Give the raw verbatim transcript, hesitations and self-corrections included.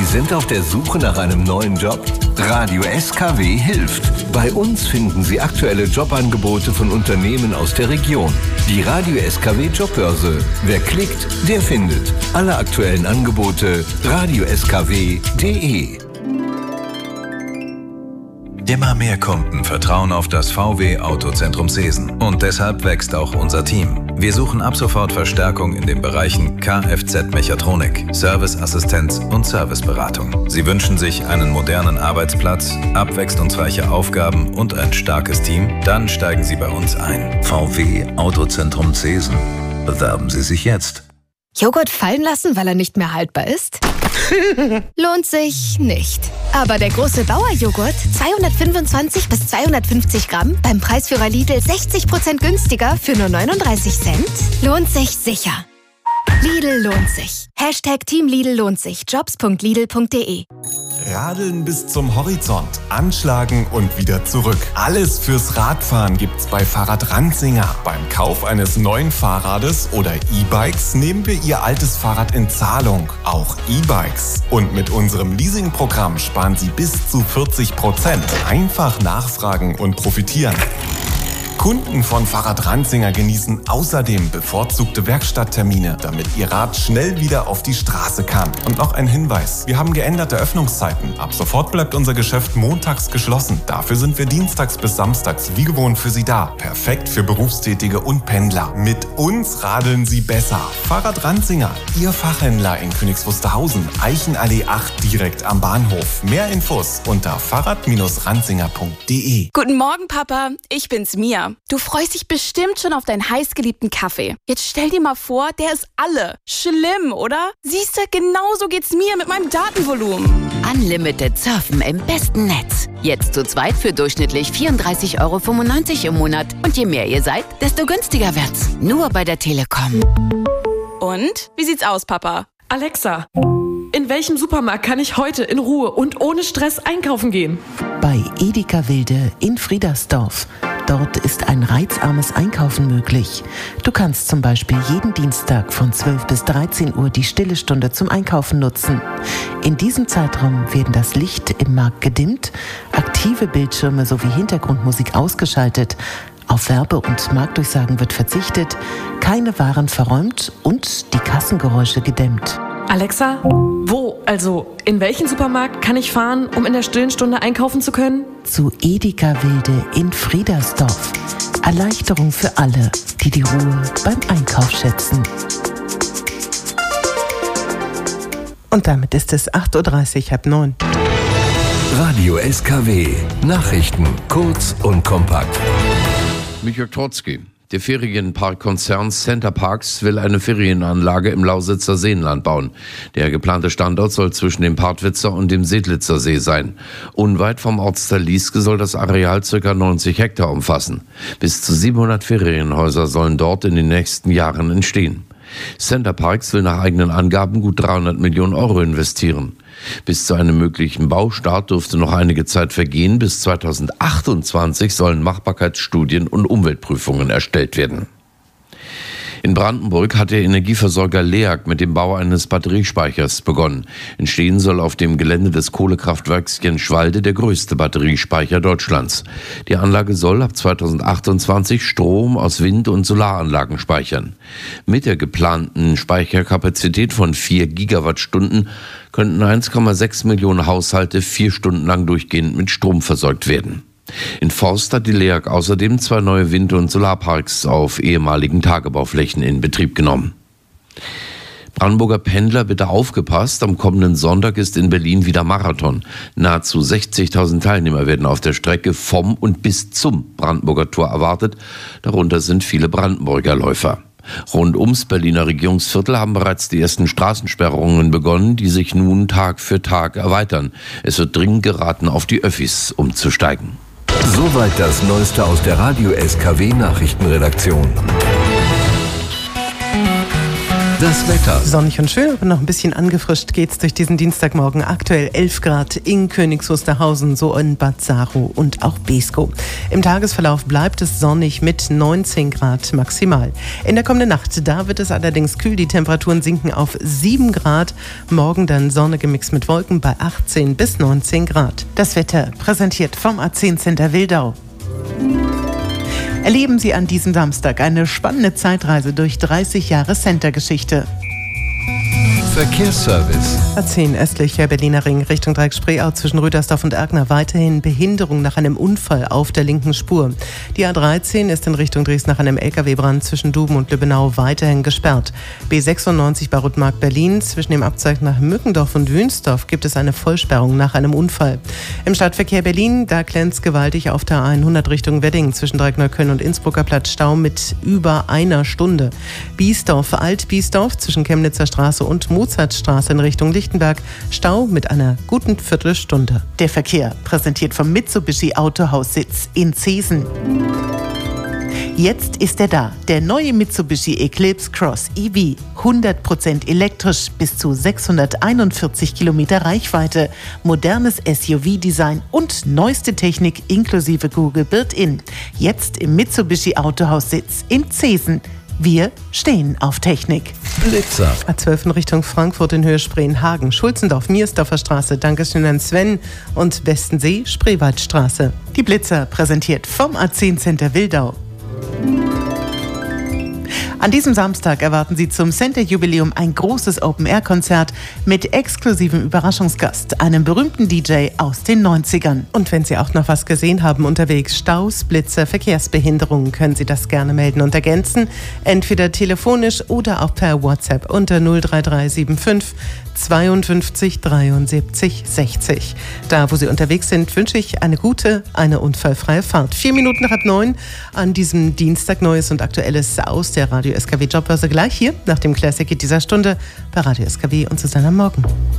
sind auf der Suche nach einem neuen Job? Radio S K W hilft. Bei uns finden Sie aktuelle Jobangebote von Unternehmen aus der Region. Die Radio S K W Jobbörse. Wer klickt, der findet. Alle aktuellen Angebote radio s k w punkt d e. Immer mehr Kunden vertrauen auf das V W Autozentrum Seesen. Und deshalb wächst auch unser Team. Wir suchen ab sofort Verstärkung in den Bereichen Kfz-Mechatronik, Serviceassistenz und Serviceberatung. Sie wünschen sich einen modernen Arbeitsplatz, abwechslungsreiche Aufgaben und ein starkes Team? Dann steigen Sie bei uns ein. V W Autozentrum Seesen. Bewerben Sie sich jetzt. Joghurt fallen lassen, weil er nicht mehr haltbar ist? Lohnt sich nicht. Aber der große Bauer-Joghurt, zweihundertfünfundzwanzig bis zweihundertfünfzig Gramm, beim Preisführer Lidl sechzig Prozent günstiger für nur neununddreißig Cent, lohnt sich sicher. Lidl lohnt sich. Hashtag Team Lidl lohnt sich. jobs punkt lidl punkt d e. Radeln bis zum Horizont, anschlagen und wieder zurück. Alles fürs Radfahren gibt's bei Fahrrad Ranzinger. Beim Kauf eines neuen Fahrrades oder E-Bikes nehmen wir Ihr altes Fahrrad in Zahlung. Auch E-Bikes. Und mit unserem Leasingprogramm sparen Sie bis zu vierzig Prozent. Einfach nachfragen und profitieren. Kunden von Fahrrad Ranzinger genießen außerdem bevorzugte Werkstatttermine, damit ihr Rad schnell wieder auf die Straße kann. Und noch ein Hinweis: Wir haben geänderte Öffnungszeiten. Ab sofort bleibt unser Geschäft montags geschlossen. Dafür sind wir dienstags bis samstags wie gewohnt für Sie da. Perfekt für Berufstätige und Pendler. Mit uns radeln Sie besser. Fahrrad Ranzinger, Ihr Fachhändler in Königs Wusterhausen, Eichenallee acht, direkt am Bahnhof. Mehr Infos unter fahrrad ranzinger punkt d e. Guten Morgen, Papa. Ich bin's, Mia. Du freust dich bestimmt schon auf deinen heißgeliebten Kaffee. Jetzt stell dir mal vor, der ist alle. Schlimm, oder? Siehst du, genauso geht's mir mit meinem Datenvolumen. Unlimited Surfen im besten Netz. Jetzt zu zweit für durchschnittlich vierunddreißig Euro fünfundneunzig im Monat. Und je mehr ihr seid, desto günstiger wird's. Nur bei der Telekom. Und? Wie sieht's aus, Papa? Alexa, in welchem Supermarkt kann ich heute in Ruhe und ohne Stress einkaufen gehen? Bei Edeka Wilde in Friedersdorf. Dort ist ein reizarmes Einkaufen möglich. Du kannst zum Beispiel jeden Dienstag von zwölf bis dreizehn Uhr die stille Stunde zum Einkaufen nutzen. In diesem Zeitraum werden das Licht im Markt gedimmt, aktive Bildschirme sowie Hintergrundmusik ausgeschaltet, auf Werbe- und Marktdurchsagen wird verzichtet, keine Waren verräumt und die Kassengeräusche gedämmt. Alexa, wo, also in welchen Supermarkt kann ich fahren, um in der stillen Stunde einkaufen zu können? Zu Edeka Wilde in Friedersdorf. Erleichterung für alle, die die Ruhe beim Einkauf schätzen. Und damit ist es acht Uhr dreißig, halb neun. Radio S K W. Nachrichten kurz und kompakt. Michael Trotzki. Der Ferienparkkonzern Center Parcs will eine Ferienanlage im Lausitzer Seenland bauen. Der geplante Standort soll zwischen dem Partwitzer und dem Sedlitzer See sein. Unweit vom Ortsteil Lieske soll das Areal ca. neunzig Hektar umfassen. Bis zu siebenhundert Ferienhäuser sollen dort in den nächsten Jahren entstehen. Center Parcs will nach eigenen Angaben gut dreihundert Millionen Euro investieren. Bis zu einem möglichen Baustart dürfte noch einige Zeit vergehen. Bis zweitausendachtundzwanzig sollen Machbarkeitsstudien und Umweltprüfungen erstellt werden. In Brandenburg hat der Energieversorger LEAG mit dem Bau eines Batteriespeichers begonnen. Entstehen soll auf dem Gelände des Kohlekraftwerks Jenschwalde der größte Batteriespeicher Deutschlands. Die Anlage soll ab zweitausendachtundzwanzig Strom aus Wind- und Solaranlagen speichern. Mit der geplanten Speicherkapazität von vier Gigawattstunden könnten eins Komma sechs Millionen Haushalte vier Stunden lang durchgehend mit Strom versorgt werden. In Forst hat die LEAG außerdem zwei neue Wind- und Solarparks auf ehemaligen Tagebauflächen in Betrieb genommen. Brandenburger Pendler, bitte aufgepasst, am kommenden Sonntag ist in Berlin wieder Marathon. Nahezu sechzigtausend Teilnehmer werden auf der Strecke vom und bis zum Brandenburger Tor erwartet. Darunter sind viele Brandenburger Läufer. Rund ums Berliner Regierungsviertel haben bereits die ersten Straßensperrungen begonnen, die sich nun Tag für Tag erweitern. Es wird dringend geraten, auf die Öffis umzusteigen. Soweit das Neueste aus der Radio S K W Nachrichtenredaktion. Das Wetter. Sonnig und schön, aber noch ein bisschen angefrischt geht's durch diesen Dienstagmorgen. Aktuell elf Grad in Königs Wusterhausen, so in Bad Saro und auch Beeskow. Im Tagesverlauf bleibt es sonnig mit neunzehn Grad maximal. In der kommenden Nacht, da wird es allerdings kühl. Die Temperaturen sinken auf sieben Grad. Morgen dann Sonne gemixt mit Wolken bei achtzehn bis neunzehn Grad. Das Wetter präsentiert vom A zehn Center Wildau. Erleben Sie an diesem Samstag eine spannende Zeitreise durch dreißig Jahre Center-Geschichte. Verkehrsservice. A zehn östlicher Berliner Ring Richtung Dreieck-Spreeau zwischen Rüdersdorf und Erkner weiterhin Behinderung nach einem Unfall auf der linken Spur. Die A dreizehn ist in Richtung Dresden nach einem L K W-Brand zwischen Duben und Lübbenau weiterhin gesperrt. B sechsundneunzig bei Rotmark Berlin zwischen dem Abzweig nach Mückendorf und Wünsdorf gibt es eine Vollsperrung nach einem Unfall. Im Stadtverkehr Berlin, da glänzt gewaltig auf der A hundert Richtung Wedding zwischen Dreieckneukölln und Innsbrucker Platz Stau mit über einer Stunde. Biesdorf, Alt-Biesdorf zwischen Chemnitzer Straße und Mozartstraße in Richtung Lichtenberg, Stau mit einer guten Viertelstunde. Der Verkehr präsentiert vom Mitsubishi Autohaussitz in Zeesen. Jetzt ist er da, der neue Mitsubishi Eclipse Cross E V. hundert Prozent elektrisch, bis zu sechshunderteinundvierzig Kilometer Reichweite, modernes S U V-Design und neueste Technik inklusive Google Built-In. Jetzt im Mitsubishi Autohaussitz in Zeesen. Wir stehen auf Technik. Blitzer. A zwölf in Richtung Frankfurt in Höhe Spreenhagen, Schulzendorf, Miersdorfer Straße, Dankeschön an Sven und Westensee, Spreewaldstraße. Die Blitzer präsentiert vom A zehn Center Wildau. An diesem Samstag erwarten Sie zum Center-Jubiläum ein großes Open-Air-Konzert mit exklusivem Überraschungsgast, einem berühmten D J aus den neunzigern. Und wenn Sie auch noch was gesehen haben unterwegs, Staus, Blitzer, Verkehrsbehinderungen, können Sie das gerne melden und ergänzen, entweder telefonisch oder auch per WhatsApp unter null drei drei sieben fünf zweiundfünfzig dreiundsiebzig sechzig. Da, wo Sie unterwegs sind, wünsche ich eine gute, eine unfallfreie Fahrt. Vier Minuten nach halb neun an diesem Dienstag, Neues und Aktuelles aus der Radio S K W Jobbörse. Gleich hier nach dem Classic Hit dieser Stunde bei Radio S K W und Susanne am Morgen.